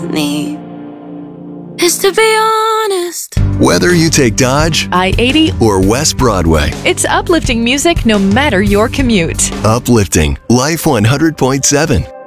me is to be honest. Whether you take Dodge, I-80, or West Broadway, it's uplifting music no matter your commute. uplifting Life 100.7.